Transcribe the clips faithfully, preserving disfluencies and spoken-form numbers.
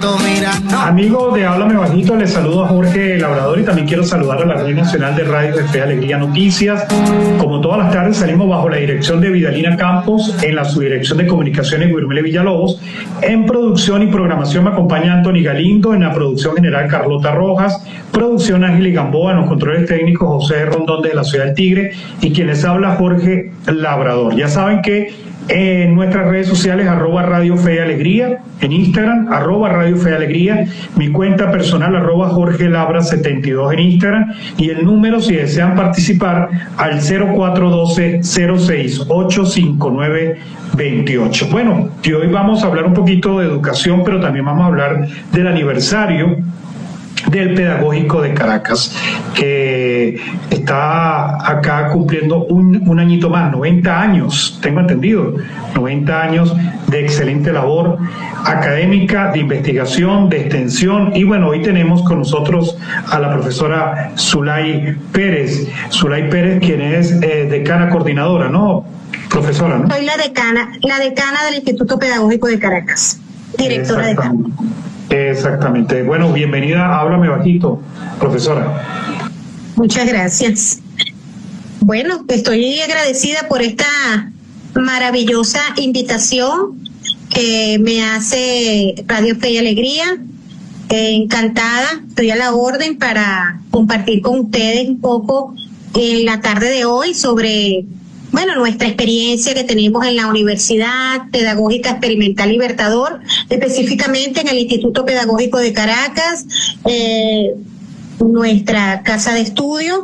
Amigo de Háblame Bajito, les saludo a Jorge Labrador y también quiero saludar a la Red Nacional de Radio de Fe y Alegría Noticias. Como todas las tardes salimos bajo la dirección de Vidalina Campos, en la subdirección de comunicaciones Guirmele Villalobos. En producción y programación me acompaña Anthony Galindo, en la producción general Carlota Rojas, producción Ángel Gamboa, en los controles técnicos José Rondón de la Ciudad del Tigre y quien les habla Jorge Labrador. Ya saben que en nuestras redes sociales, arroba Radio Fe y Alegría, en Instagram, arroba Radio Fe y Alegría, mi cuenta personal, arroba Jorge Labra setenta y dos en Instagram, y el número, si desean participar, al cero cuatro uno dos, cero seis ocho cinco nueve dos ocho. Bueno, y hoy vamos a hablar un poquito de educación, pero también vamos a hablar del aniversario del Pedagógico de Caracas, que está acá cumpliendo un, un añito más, noventa años, tengo entendido, noventa años de excelente labor académica, de investigación, de extensión, y bueno, hoy tenemos con nosotros a la profesora Zulay Pérez, Zulay Pérez, quien es eh, decana coordinadora, ¿no? Profesora, ¿no? Soy la decana, la decana del Instituto Pedagógico de Caracas, directora decana. Exactamente. Bueno, bienvenida a Háblame Bajito, profesora. Muchas gracias. Bueno, estoy agradecida por esta maravillosa invitación que me hace Radio Fe y Alegría. Eh, encantada, estoy a la orden para compartir con ustedes un poco en la tarde de hoy sobre, bueno, nuestra experiencia que tenemos en la Universidad Pedagógica Experimental Libertador, específicamente en el Instituto Pedagógico de Caracas, eh, nuestra casa de estudio.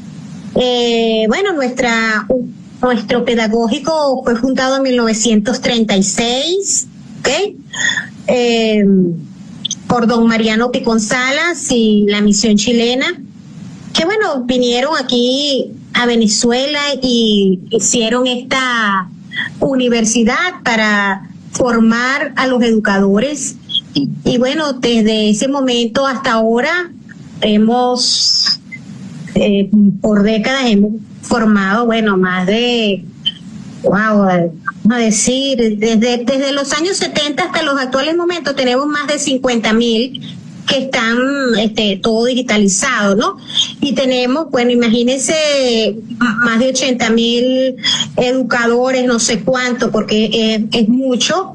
Eh, bueno, nuestra nuestro pedagógico fue fundado en mil novecientos treinta y seis, ¿okay? eh, por don Mariano Picón Salas y la misión chilena, que bueno, vinieron aquí a Venezuela y hicieron esta universidad para formar a los educadores y, y bueno, desde ese momento hasta ahora hemos eh, por décadas hemos formado, bueno, más de, wow, vamos a decir, desde, desde los años setenta hasta los actuales momentos tenemos más de cincuenta mil que están este, todo digitalizado, ¿no? Y tenemos, bueno, imagínense, más de ochenta mil educadores, no sé cuánto, porque es, es mucho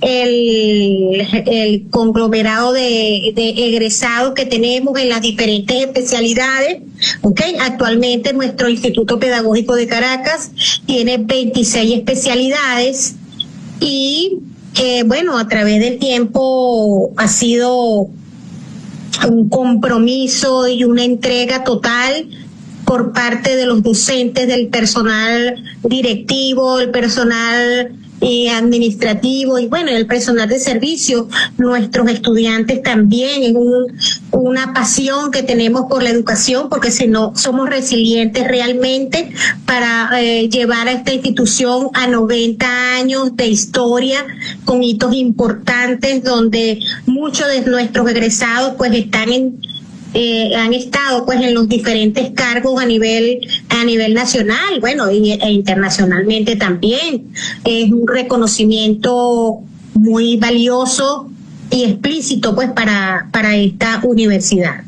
el, el conglomerado de, de egresados que tenemos en las diferentes especialidades, ¿ok? Actualmente nuestro Instituto Pedagógico de Caracas tiene veintiséis especialidades y, eh, bueno, a través del tiempo ha sido un compromiso y una entrega total por parte de los docentes, del personal directivo, el personal eh, administrativo y bueno, el personal de servicio, nuestros estudiantes también, es un, una pasión que tenemos por la educación, porque si no somos resilientes realmente para eh, llevar a esta institución a noventa años de historia con hitos importantes donde muchos de nuestros egresados pues están en Eh, han estado pues en los diferentes cargos a nivel a nivel nacional, bueno, y, e internacionalmente también. Es un reconocimiento muy valioso y explícito pues para para esta universidad.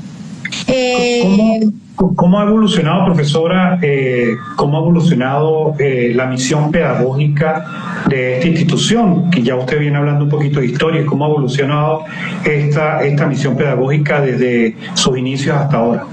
Eh, ¿Cómo, ¿Cómo ha evolucionado, profesora, eh, cómo ha evolucionado eh, la misión pedagógica de esta institución? Que ya usted viene hablando un poquito de historia, ¿cómo ha evolucionado esta, esta misión pedagógica desde sus inicios hasta ahora?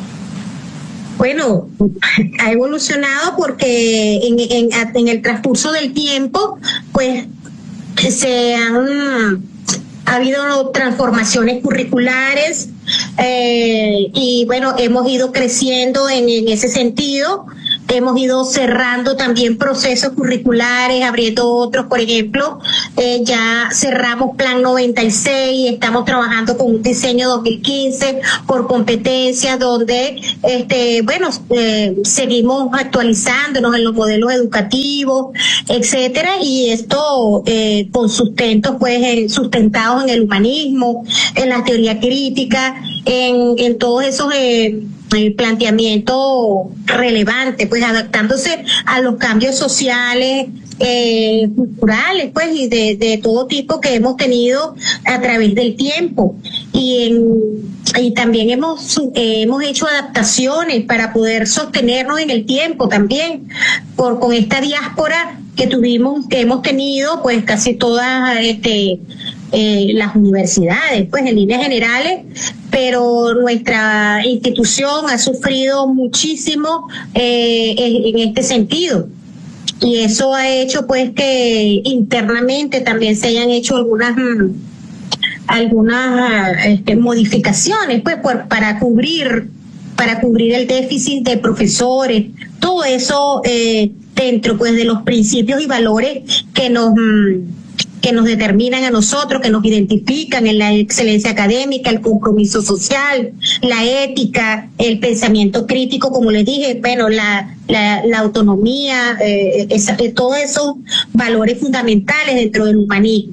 Bueno, ha evolucionado porque en, en, en el transcurso del tiempo, pues, se han... ha habido transformaciones curriculares eh, y bueno, hemos ido creciendo en, en ese sentido. Hemos ido cerrando también procesos curriculares, abriendo otros, por ejemplo, eh, ya cerramos Plan noventa y seis, estamos trabajando con un diseño dos mil quince por competencias, donde, este, bueno, eh, seguimos actualizándonos en los modelos educativos, etcétera, y esto eh, con sustentos, pues, eh, sustentados en el humanismo, en la teoría crítica, en, en todos esos eh, el planteamiento relevante, pues adaptándose a los cambios sociales, eh, culturales, pues, y de, de todo tipo que hemos tenido a través del tiempo. Y, en, y también hemos, eh, hemos hecho adaptaciones para poder sostenernos en el tiempo también, por, con esta diáspora que tuvimos, que hemos tenido, pues, casi todas, este, Eh, las universidades, pues en líneas generales, pero nuestra institución ha sufrido muchísimo eh, en, en este sentido, y eso ha hecho pues que internamente también se hayan hecho algunas mm, algunas este, modificaciones pues por, para cubrir para cubrir el déficit de profesores, todo eso eh, dentro pues de los principios y valores que nos mm, que nos determinan a nosotros, que nos identifican en la excelencia académica, el compromiso social, la ética, el pensamiento crítico, como les dije, bueno, la, la, la autonomía, eh, esa, eh, todos esos valores fundamentales dentro del humanismo.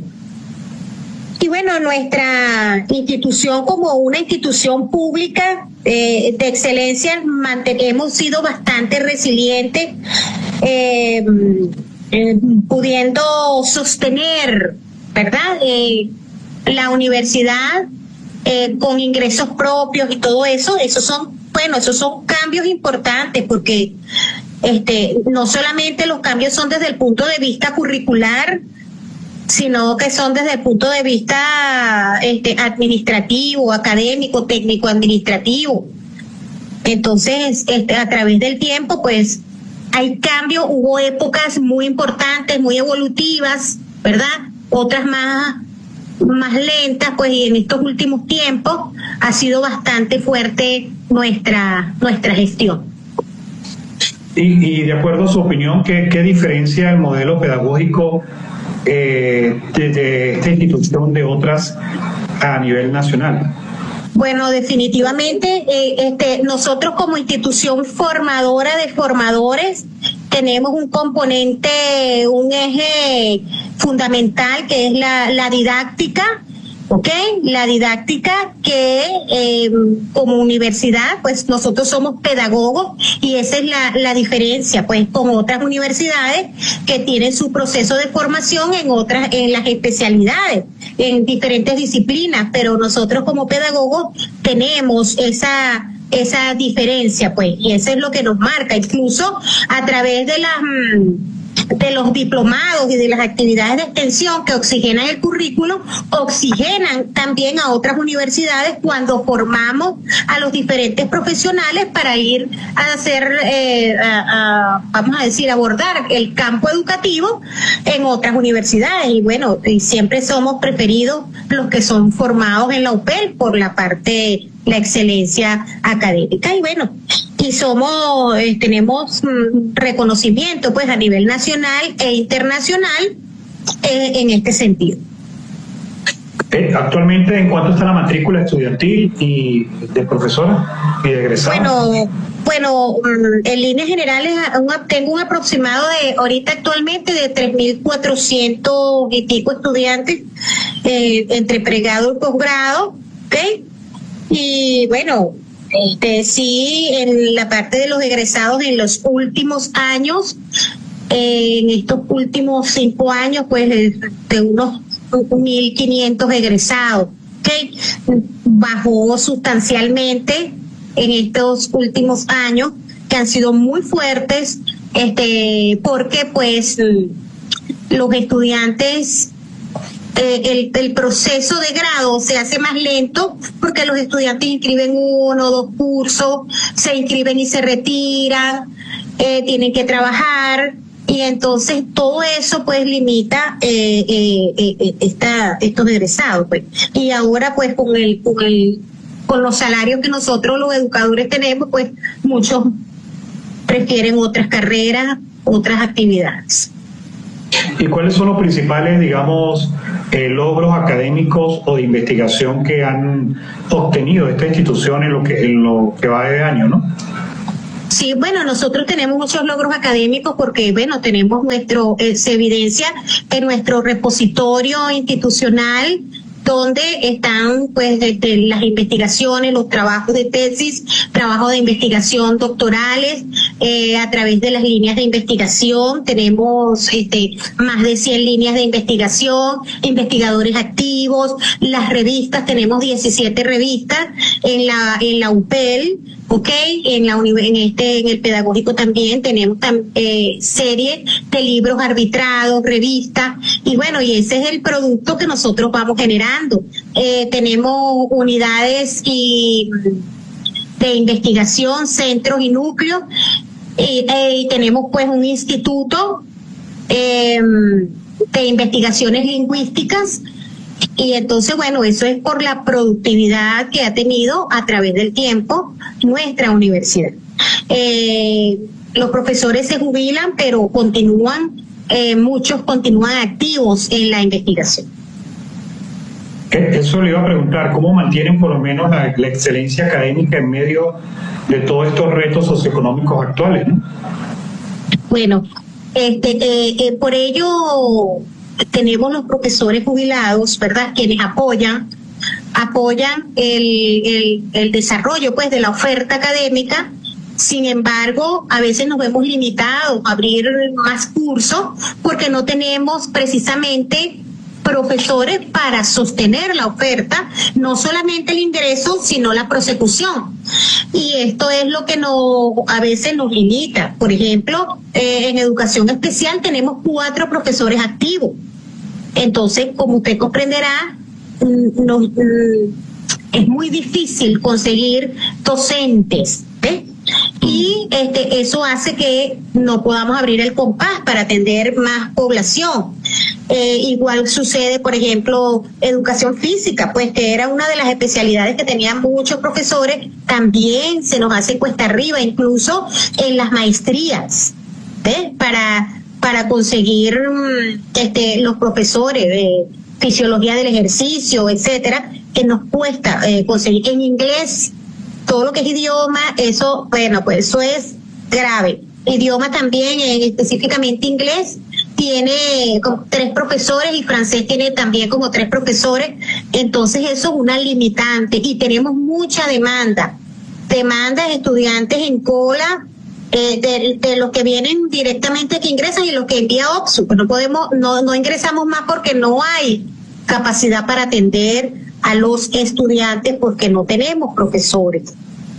Y bueno, nuestra institución como una institución pública eh, de excelencia, hemos sido bastante resilientes, eh, Eh, pudiendo sostener, ¿verdad? Eh, la universidad eh, con ingresos propios y todo eso, esos son, bueno, esos son cambios importantes porque este, no solamente los cambios son desde el punto de vista curricular, sino que son desde el punto de vista este, administrativo, académico, técnico, administrativo. Entonces, este, a través del tiempo, pues, hay cambios, hubo épocas muy importantes, muy evolutivas, ¿verdad? Otras más, más lentas, pues, y en estos últimos tiempos ha sido bastante fuerte nuestra, nuestra gestión. Y, y de acuerdo a su opinión, ¿qué, qué diferencia el modelo pedagógico eh, de, de esta institución de otras a nivel nacional? Bueno, definitivamente, eh, este, nosotros como institución formadora de formadores tenemos un componente, un eje fundamental que es la, la didáctica, ¿ok? La didáctica que eh, como universidad, pues nosotros somos pedagogos y esa es la, la diferencia, pues con otras universidades que tienen su proceso de formación en otras, en las especialidades, en diferentes disciplinas, pero nosotros como pedagogos tenemos esa esa diferencia, pues, y eso es lo que nos marca, incluso a través de las de los diplomados y de las actividades de extensión que oxigenan el currículo, oxigenan también a otras universidades cuando formamos a los diferentes profesionales para ir a hacer, eh, a, a, vamos a decir, abordar el campo educativo en otras universidades. Y bueno, y siempre somos preferidos los que son formados en la U P E L por la parte, la excelencia académica. Y bueno, y somos, eh, tenemos mm, reconocimiento pues a nivel nacional e internacional eh, en este sentido. Eh, actualmente, ¿en cuánto está la matrícula estudiantil y de profesora y de egresada? Bueno, bueno, en líneas generales tengo un aproximado de, ahorita actualmente, de tres mil cuatrocientos y pico estudiantes eh, entre pregrado y posgrado, ¿ok? Y bueno, este, sí, en la parte de los egresados en los últimos años, eh, en estos últimos cinco años, pues de unos mil quinientos egresados, ¿okay? Bajó sustancialmente en estos últimos años, que han sido muy fuertes, este, porque pues los estudiantes, eh, el, el proceso de grado se hace más lento porque los estudiantes inscriben uno o dos cursos, se inscriben y se retiran, eh, tienen que trabajar. Y entonces todo eso pues limita eh, eh, eh, esta, estos egresados, pues. Y ahora pues con el, con el con los salarios que nosotros los educadores tenemos, pues muchos prefieren otras carreras, otras actividades. ¿Y cuáles son los principales, digamos, eh, logros académicos o de investigación que han obtenido esta institución en lo que, en lo que va de año, no? Sí, bueno, nosotros tenemos muchos logros académicos porque, bueno, tenemos nuestro, eh, se evidencia en nuestro repositorio institucional donde están pues de, de las investigaciones, los trabajos de tesis, trabajos de investigación doctorales, eh, a través de las líneas de investigación. Tenemos este, más de cien líneas de investigación, investigadores activos, las revistas, tenemos diecisiete revistas en la, en la U P E L, ok, en la en este, en el pedagógico también tenemos eh, serie de libros arbitrados, revistas, y bueno, y ese es el producto que nosotros vamos generando. Eh, tenemos unidades y de investigación, centros y núcleos, y, eh, y tenemos pues un instituto eh, de investigaciones lingüísticas. Y entonces, bueno, eso es por la productividad que ha tenido a través del tiempo nuestra universidad. Eh, los profesores se jubilan, pero continúan, eh, muchos continúan activos en la investigación. Eso le iba a preguntar, ¿cómo mantienen por lo menos la, la excelencia académica en medio de todos estos retos socioeconómicos actuales, ¿no? Bueno, este, eh, eh, por ello tenemos los profesores jubilados, ¿verdad?, quienes apoyan apoyan el, el, el desarrollo pues de la oferta académica. Sin embargo, a veces nos vemos limitados a abrir más cursos porque no tenemos precisamente profesores para sostener la oferta, no solamente el ingreso, sino la prosecución. Y esto es lo que no, a veces nos limita. Por ejemplo, eh, en educación especial tenemos cuatro profesores activos. Entonces, como usted comprenderá, no, es muy difícil conseguir docentes, ¿eh? Y este, eso hace que no podamos abrir el compás para atender más población. Eh, igual sucede, por ejemplo, educación física, pues que era una de las especialidades que tenían muchos profesores, también se nos hace cuesta arriba, incluso en las maestrías, ¿eh? para para conseguir este, los profesores de fisiología del ejercicio, etcétera, que nos cuesta eh, conseguir. En inglés, todo lo que es idioma, eso, bueno, pues eso es grave. Idioma también, eh, específicamente inglés, tiene como tres profesores y francés tiene también como tres profesores, entonces eso es una limitante y tenemos mucha demanda, demanda de estudiantes en cola, eh, de, de los que vienen directamente que ingresan y los que envía O P S U, pues no podemos, no, no ingresamos más porque no hay capacidad para atender a los estudiantes porque no tenemos profesores.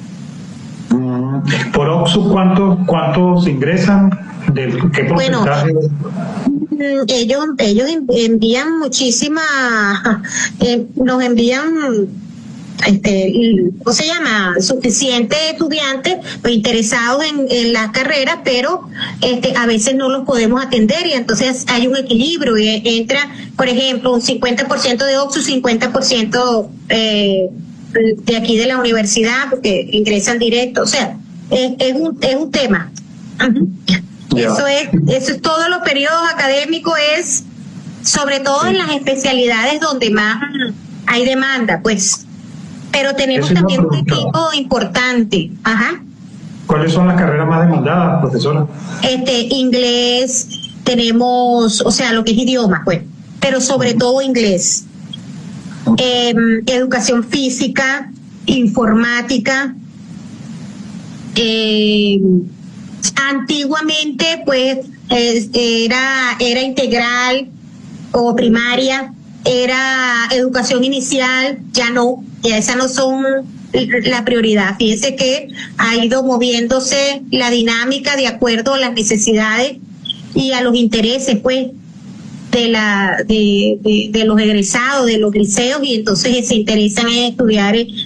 Por O P S U, ¿cuántos, cuántos ingresan? ¿De qué porcentaje? Bueno, ellos, ellos envían muchísima, eh, nos envían, este, ¿cómo se llama? Suficientes estudiantes interesados en, en las carreras, pero este, a veces no los podemos atender y entonces hay un equilibrio y entra, por ejemplo, un cincuenta por ciento de O P S U, cincuenta por ciento eh, de aquí de la universidad, porque ingresan directo, o sea, es, es, un, es un tema. Uh-huh. Eso es, eso es todos los periodos académicos, es sobre todo sí. En las especialidades donde más hay demanda, pues. Pero tenemos eso también un equipo importante. Ajá. ¿Cuáles son las carreras más demandadas, profesora? Este, inglés, tenemos, o sea, lo que es idioma, pues, pero sobre uh-huh. todo inglés. Eh, educación física, informática. Eh, antiguamente, pues, eh, era, era integral o primaria, era educación inicial, ya no, ya esas no son la prioridad. Fíjese que ha ido moviéndose la dinámica de acuerdo a las necesidades y a los intereses, pues, de la de, de, de los egresados, de los liceos, y entonces se interesan en estudiar